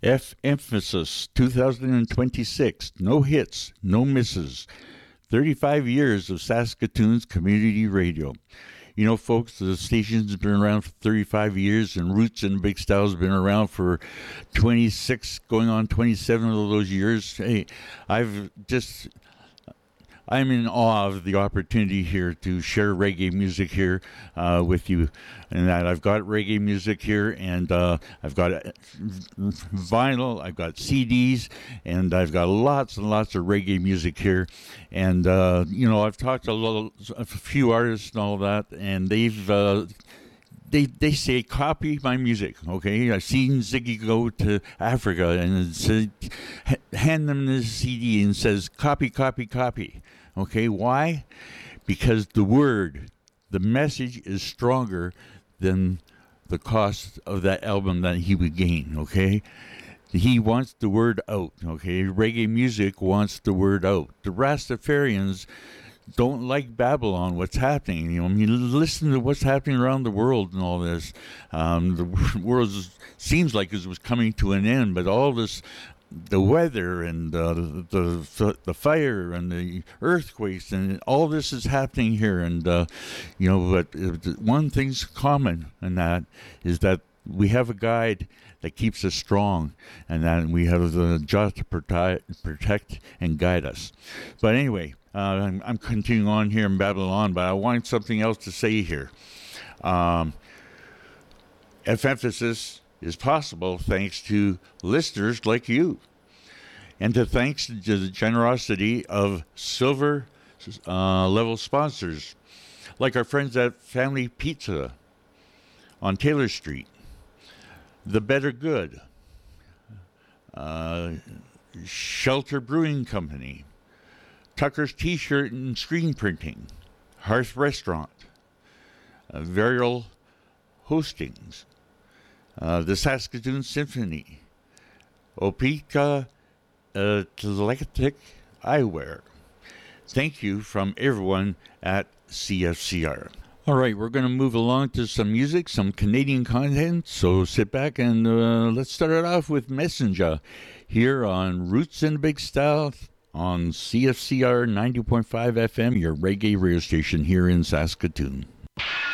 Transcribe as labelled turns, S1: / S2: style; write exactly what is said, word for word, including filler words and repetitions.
S1: F Emphasis two thousand twenty-six. No hits, no misses. thirty-five years of Saskatoon's community radio. You know, folks, the station's been around for thirty-five years, and Roots and Big Style's been around for twenty-six, going on twenty-seven of those years. Hey, I've just... I'm in awe of the opportunity here to share reggae music here uh, with you, and that I've got reggae music here, and uh, I've got vinyl, I've got C Ds, and I've got lots and lots of reggae music here. And uh, you know, I've talked to a, little, a few artists and all that, and they've. Uh, They they say copy my music, okay? I've seen Ziggy go to Africa and said, hand them this C D and says copy, copy, copy. Okay, why? Because the word, the message is stronger than the cost of that album that he would gain. Okay, he wants the word out. Okay, reggae music wants the word out. The Rastafarians don't like Babylon, what's happening. You know, I mean, listen to what's happening around the world and all this. Um, the world seems like it was coming to an end, but all this, the weather and uh, the, the the fire and the earthquakes and all this is happening here. And, uh, you know, but one thing's common in that is that we have a guide that keeps us strong, and that we have the job to protect, protect and guide us. But anyway, uh, I'm, I'm continuing on here in Babylon, but I want something else to say here. Um, F Emphasis is possible thanks to listeners like you, and to thanks to the generosity of silver uh, level sponsors, like our friends at Family Pizza on Taylor Street, The Better Good, uh, Shelter Brewing Company, Tucker's T-Shirt and Screen Printing, Hearth Restaurant, uh, Varial Hostings, uh, the Saskatoon Symphony, Opeka Athletic Eyewear. Thank you from everyone at C F C R. All right, we're going to move along to some music, some Canadian content, so sit back and uh, let's start it off with Messenger here on Roots and Big Style on C F C R ninety point five F M, your reggae radio station here in Saskatoon.